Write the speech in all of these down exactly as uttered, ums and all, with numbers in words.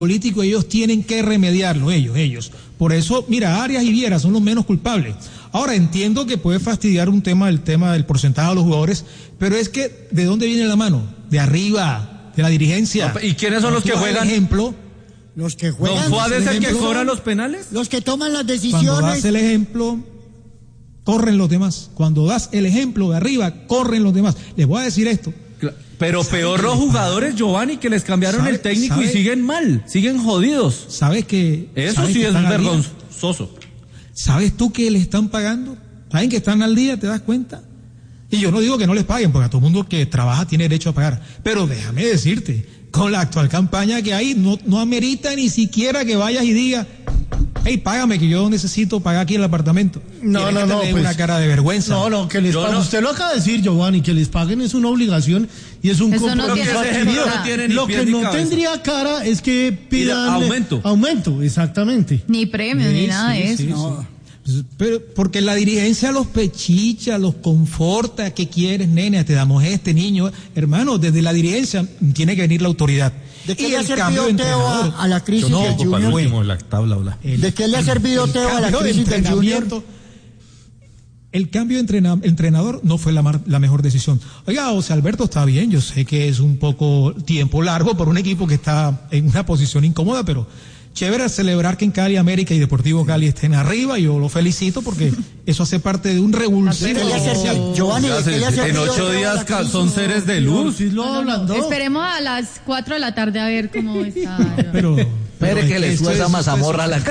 político, ellos tienen que remediarlo, ellos, ellos. Por eso, mira, Arias y Viera son los menos culpables. Ahora, entiendo que puede fastidiar un tema, el tema del porcentaje de los jugadores, pero es que, ¿de dónde viene la mano? De arriba, de la dirigencia. ¿Y quiénes son los que juegan? Ejemplo, los que juegan. ¿Don Juárez es el que ejemplo, cobra los penales? Los que toman las decisiones. Cuando das el ejemplo, corren los demás. Cuando das el ejemplo de arriba, corren los demás. Les voy a decir esto. Pero peor los jugadores, Giovanni, que les cambiaron el técnico y siguen mal, siguen jodidos. ¿Sabes que Eso sí es vergonzoso. ¿Sabes tú que le están pagando? ¿Saben que están al día? ¿Te das cuenta? Y yo no digo que no les paguen, porque a todo mundo que trabaja tiene derecho a pagar. Pero déjame decirte, con la actual campaña que hay, no, no amerita ni siquiera que vayas y digas, hey, págame que yo necesito pagar aquí el apartamento. No, no, no. Pues, pues, una cara de vergüenza. No, no, que les paguen. no. Usted lo acaba de decir, Giovanni, que les paguen es una obligación y es un Eso compromiso no adquirido. No tiene ni Lo pie que ni no cabeza. tendría cara es que pidan aumento. Aumento, exactamente. Ni premio, Sí, ni nada sí, de eso. sí, No. sí. Pero porque la dirigencia los pechicha, los conforta. ¿Qué quieres, nene? Te damos este niño. Hermano, desde la dirigencia tiene que venir la autoridad. ¿De qué Y le ha el servido cambio de Teo entrenador. a, a la crisis Yo no, del para Junior? último, la tabla, bla. El- ¿De qué le ha servido el Teo a la cambio de crisis del Junior? entrenamiento, El cambio de entrena- entrenador no fue la, mar- la mejor decisión. Oiga, José Alberto, está bien, yo sé que es un poco tiempo largo por un equipo que está en una posición incómoda, pero chévere celebrar que en Cali, América y Deportivo Cali estén arriba. Yo lo felicito porque eso hace parte de un revulsivo ¿De qué le ha servido? social. Giovanni, ¿de qué le ha En servido ocho Teo a la días ca- crisis? son seres de luz. Sí lo hablando. Esperemos a las cuatro de la tarde a ver cómo está. Pero, Espere que le esto suba esa es- mazamorra a la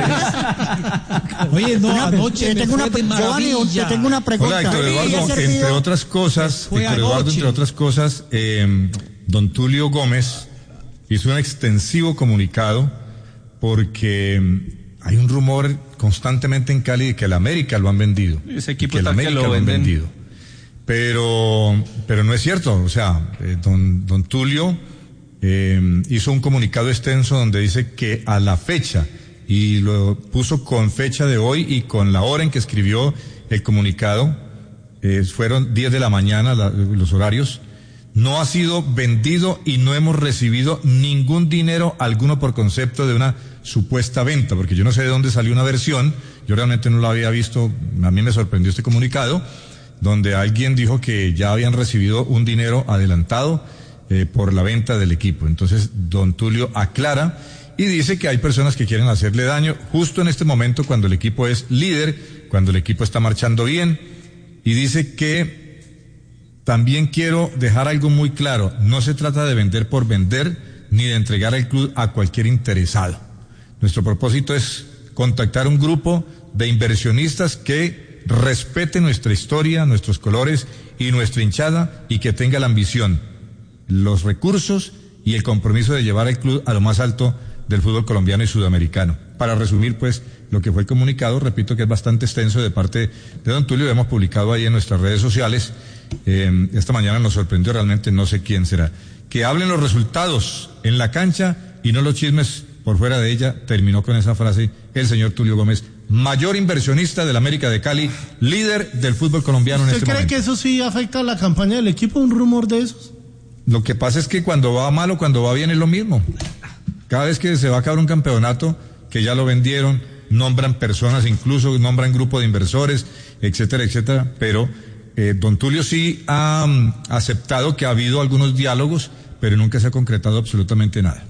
cabeza. Oye, no, Una- anoche te me tengo fue una, de Giovanni, maravilla. te tengo una pregunta. Hola, Héctor ¿De qué le ha Eduardo. servido? Entre otras cosas, Fue Héctor Eduardo, anoche. entre otras cosas, eh, don Tulio Gómez hizo un extensivo comunicado porque mm, hay un rumor constantemente en Cali de que el América lo han vendido. Ese equipo que el está que América lo lo han venden. vendido. Pero, pero no es cierto. O sea, eh, don, don Tulio eh, hizo un comunicado extenso donde dice que a la fecha, y lo puso con fecha de hoy y con la hora en que escribió el comunicado, eh, fueron diez de la mañana la, los horarios, no ha sido vendido y no hemos recibido ningún dinero alguno por concepto de una supuesta venta, porque yo no sé de dónde salió una versión, yo realmente no la había visto, a mí me sorprendió este comunicado, donde alguien dijo que ya habían recibido un dinero adelantado eh, por la venta del equipo. Entonces, don Tulio aclara y dice que hay personas que quieren hacerle daño justo en este momento cuando el equipo es líder, cuando el equipo está marchando bien, y dice que también quiero dejar algo muy claro, no se trata de vender por vender, ni de entregar el club a cualquier interesado. Nuestro propósito es contactar un grupo de inversionistas que respete nuestra historia, nuestros colores y nuestra hinchada y que tenga la ambición, los recursos y el compromiso de llevar el club a lo más alto del fútbol colombiano y sudamericano. Para resumir, pues, lo que fue el comunicado, repito que es bastante extenso de parte de don Tulio, lo hemos publicado ahí en nuestras redes sociales. Eh, esta mañana nos sorprendió, realmente no sé quién será. Que hablen los resultados en la cancha y no los chismes por fuera de ella, terminó con esa frase el señor Tulio Gómez, mayor inversionista del América de Cali, líder del fútbol colombiano en ¿Usted este cree momento. que eso sí afecta a la campaña del equipo, un rumor de esos? Lo que pasa es que cuando va mal o cuando va bien es lo mismo. Cada vez que se va a acabar un campeonato, que ya lo vendieron, nombran personas, incluso nombran grupo de inversores, etcétera, etcétera, pero eh, don Tulio sí ha um, aceptado que ha habido algunos diálogos, pero nunca se ha concretado absolutamente nada.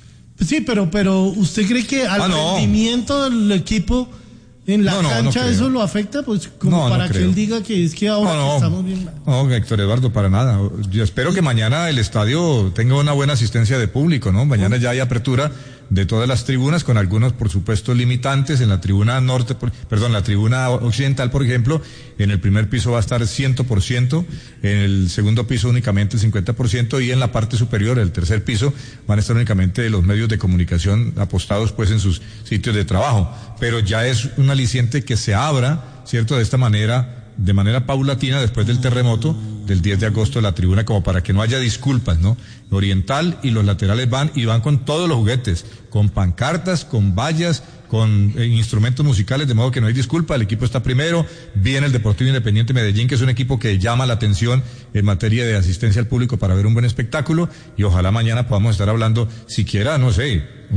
Sí, pero, pero ¿usted cree que al Ah, no. rendimiento del equipo en la No, no, no cancha creo. eso lo afecta? Pues como No, no para que creo. él diga que es que ahora No, que no, estamos bien. no, Héctor Eduardo, para nada. Yo espero que mañana el estadio tenga una buena asistencia de público, ¿no? Mañana ya hay apertura de todas las tribunas, con algunos, por supuesto, limitantes. En la tribuna norte, por- perdón, la tribuna occidental, por ejemplo, en el primer piso va a estar cien por ciento, en el segundo piso únicamente el cincuenta por ciento, y en la parte superior, el tercer piso, van a estar únicamente los medios de comunicación apostados, pues, en sus sitios de trabajo. Pero ya es un aliciente que se abra, ¿cierto?, de esta manera, de manera paulatina, después del terremoto del diez de agosto, la tribuna, como para que no haya disculpas, ¿no? Oriental y los laterales van, y van con todos los juguetes, con pancartas, con vallas, con eh, instrumentos musicales, de modo que no hay disculpa, el equipo está primero, viene el Deportivo Independiente Medellín, que es un equipo que llama la atención en materia de asistencia al público para ver un buen espectáculo, y ojalá mañana podamos estar hablando siquiera, no sé,